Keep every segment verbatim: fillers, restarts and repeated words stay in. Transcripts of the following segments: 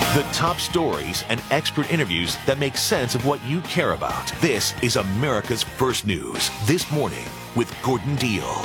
The top stories and expert interviews that make sense of what you care about. This is America's First News. This morning with Gordon Deal.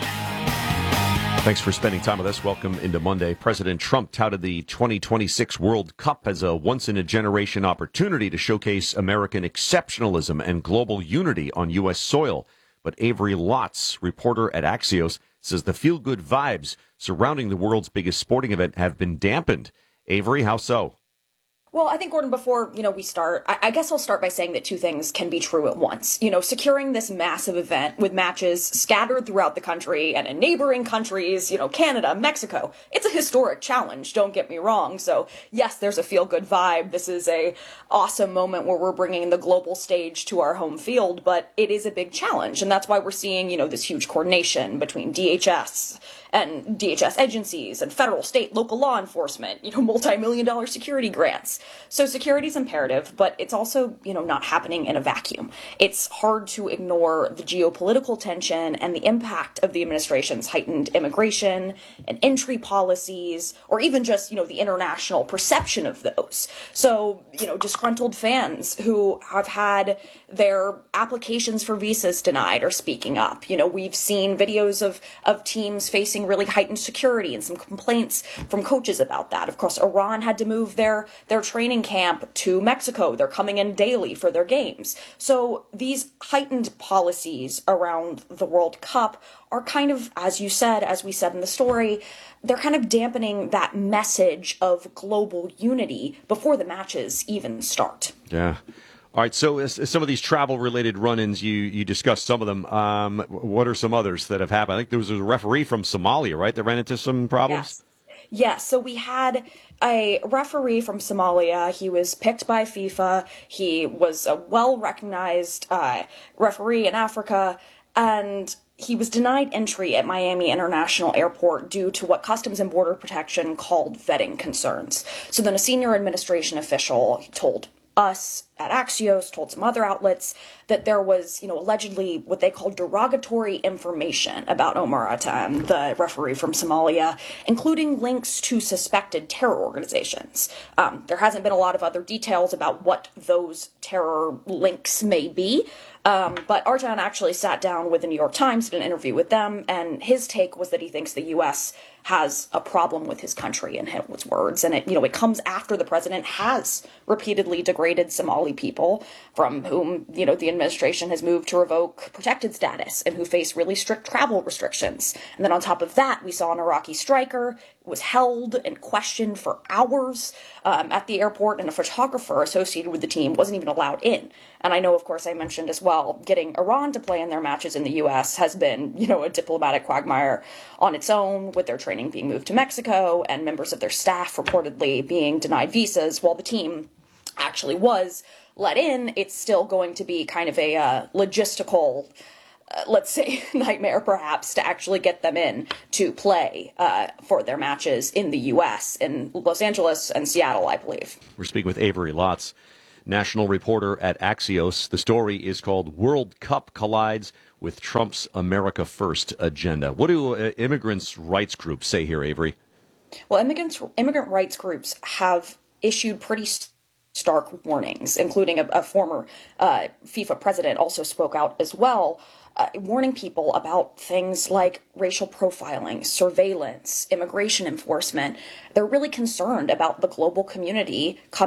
Thanks for spending time with us. Welcome into Monday. President Trump touted the twenty twenty-six World Cup as a once-in-a-generation opportunity to showcase American exceptionalism and global unity on U S soil. But Avery Lotz, reporter at Axios, says the feel-good vibes surrounding the world's biggest sporting event have been dampened. Avery, how so? Well, I think, Gordon, before, you know, we start, I, I guess I'll start by saying that two things can be true at once. You know, securing this massive event with matches scattered throughout the country and in neighboring countries, you know, Canada, Mexico, it's a historic challenge, don't get me wrong. So, yes, there's a feel-good vibe. This is a awesome moment where we're bringing the global stage to our home field, but it is a big challenge. And that's why we're seeing, you know, this huge coordination between D H S and D H S agencies and federal, state, local law enforcement, you know, multi-million dollar security grants. So security is imperative, but it's also, you know, not happening in a vacuum. It's hard to ignore the geopolitical tension and the impact of the administration's heightened immigration and entry policies, or even just, you know, the international perception of those. So, you know, disgruntled fans who have had their applications for visas denied are speaking up. You know, we've seen videos of, of teams facing really heightened security and some complaints from coaches about that. Of course, Iran had to move their, their training camp to Mexico. They're coming in daily for their games. So these heightened policies around the World Cup are kind of, as you said, as we said in the story, they're kind of dampening that message of global unity before the matches even start. Yeah. All right, so as, as some of these travel-related run-ins, you, you discussed some of them. Um, what are some others that have happened? I think there was a referee from Somalia, right, that ran into some problems? Yes. Yes, so we had a referee from Somalia. He was picked by FIFA. He was a well-recognized uh, referee in Africa, and he was denied entry at Miami International Airport due to what Customs and Border Protection called vetting concerns. So then a senior administration official told us at Axios, told some other outlets that there was, you know, allegedly what they called derogatory information about Omar Atan, the referee from Somalia, including links to suspected terror organizations. Um, there hasn't been a lot of other details about what those terror links may be, um, but Artan actually sat down with the New York Times, did an interview with them, and his take was that he thinks the U S has a problem with his country, in his words, and it, you know, it comes after the president has repeatedly degraded Somali people from whom, you know, the administration has moved to revoke protected status and who face really strict travel restrictions. And then on top of that, we saw an Iraqi striker was held and questioned for hours um, at the airport, and a photographer associated with the team wasn't even allowed in. And I know, of course, I mentioned as well, getting Iran to play in their matches in the U S has been, you know, a diplomatic quagmire on its own, with their training being moved to Mexico and members of their staff reportedly being denied visas while the team actually was let in. It's still going to be kind of a uh, logistical, uh, let's say, nightmare perhaps to actually get them in to play uh, for their matches in the U S, in Los Angeles and Seattle, I believe. We're speaking with Avery Lotz, national reporter at Axios. The story is called World Cup Collides with Trump's America First agenda. What do uh, immigrants' rights groups say here, Avery? Well, immigrants, immigrant rights groups have issued pretty stark warnings, including a, a former uh, FIFA president also spoke out as well, uh, warning people about things like racial profiling, surveillance, immigration enforcement. They're really concerned about the global community coming